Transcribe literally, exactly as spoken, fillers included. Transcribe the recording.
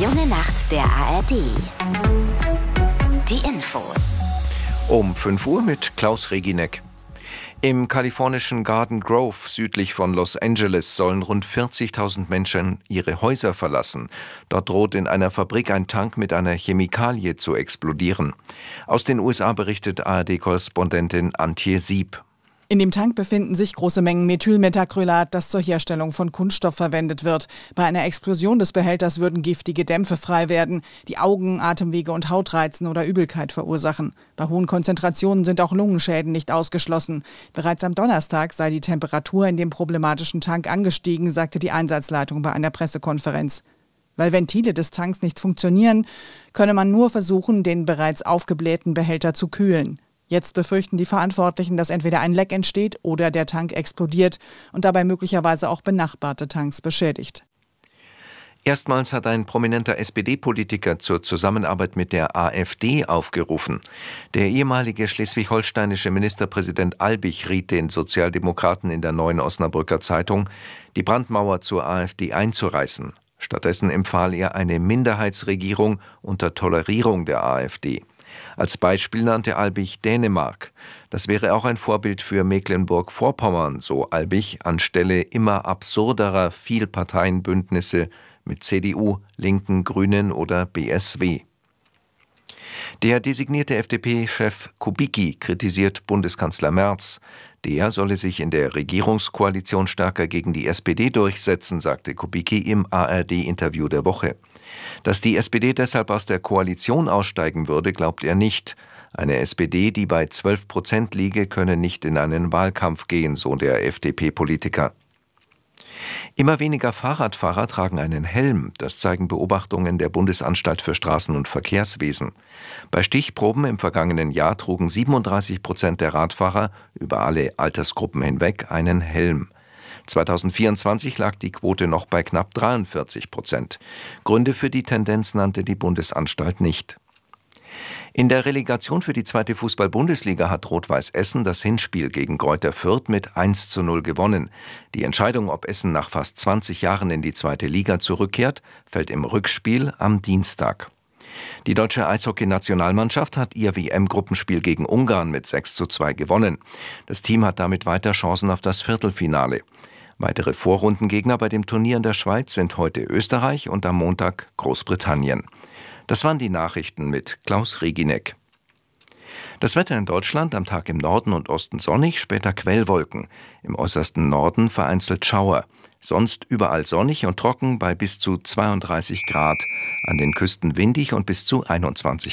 Junge Nacht der A R D. Die Infos. Um fünf Uhr mit Klaus Regineck. Im kalifornischen Garden Grove südlich von Los Angeles sollen rund vierzigtausend Menschen ihre Häuser verlassen. Dort droht in einer Fabrik ein Tank mit einer Chemikalie zu explodieren. Aus den U S A berichtet A R D-Korrespondentin Antje Sieb. In dem Tank befinden sich große Mengen Methylmethacrylat, das zur Herstellung von Kunststoff verwendet wird. Bei einer Explosion des Behälters würden giftige Dämpfe frei werden, die Augen, Atemwege und Haut reizen oder Übelkeit verursachen. Bei hohen Konzentrationen sind auch Lungenschäden nicht ausgeschlossen. Bereits am Donnerstag sei die Temperatur in dem problematischen Tank angestiegen, sagte die Einsatzleitung bei einer Pressekonferenz. Weil Ventile des Tanks nicht funktionieren, könne man nur versuchen, den bereits aufgeblähten Behälter zu kühlen. Jetzt befürchten die Verantwortlichen, dass entweder ein Leck entsteht oder der Tank explodiert und dabei möglicherweise auch benachbarte Tanks beschädigt. Erstmals hat ein prominenter S P D-Politiker zur Zusammenarbeit mit der AfD aufgerufen. Der ehemalige schleswig-holsteinische Ministerpräsident Albig riet den Sozialdemokraten in der Neuen Osnabrücker Zeitung, die Brandmauer zur AfD einzureißen. Stattdessen empfahl er eine Minderheitsregierung unter Tolerierung der AfD. Als Beispiel nannte Albig Dänemark. Das wäre auch ein Vorbild für Mecklenburg-Vorpommern, so Albig, anstelle immer absurderer Vielparteienbündnisse mit C D U, Linken, Grünen oder B S W. Der designierte F D P-Chef Kubicki kritisiert Bundeskanzler Merz. Der solle sich in der Regierungskoalition stärker gegen die S P D durchsetzen, sagte Kubicki im A R D-Interview der Woche. Dass die S P D deshalb aus der Koalition aussteigen würde, glaubt er nicht. Eine S P D, die bei zwölf Prozent liege, könne nicht in einen Wahlkampf gehen, so der F D P-Politiker. Immer weniger Fahrradfahrer tragen einen Helm, das zeigen Beobachtungen der Bundesanstalt für Straßen- und Verkehrswesen. Bei Stichproben im vergangenen Jahr trugen siebenunddreißig Prozent der Radfahrer über alle Altersgruppen hinweg einen Helm. zweitausendvierundzwanzig lag die Quote noch bei knapp dreiundvierzig Prozent. Gründe für die Tendenz nannte die Bundesanstalt nicht. In der Relegation für die zweite Fußball-Bundesliga hat Rot-Weiß Essen das Hinspiel gegen Greuther Fürth mit eins zu null gewonnen. Die Entscheidung, ob Essen nach fast zwanzig Jahren in die zweite Liga zurückkehrt, fällt im Rückspiel am Dienstag. Die deutsche Eishockey-Nationalmannschaft hat ihr W M-Gruppenspiel gegen Ungarn mit sechs zu zwei gewonnen. Das Team hat damit weiter Chancen auf das Viertelfinale. Weitere Vorrundengegner bei dem Turnier in der Schweiz sind heute Österreich und am Montag Großbritannien. Das waren die Nachrichten mit Klaus Regineck. Das Wetter in Deutschland: am Tag im Norden und Osten sonnig, später Quellwolken. Im äußersten Norden vereinzelt Schauer. Sonst überall sonnig und trocken bei bis zu zweiunddreißig Grad. An den Küsten windig und bis zu einundzwanzig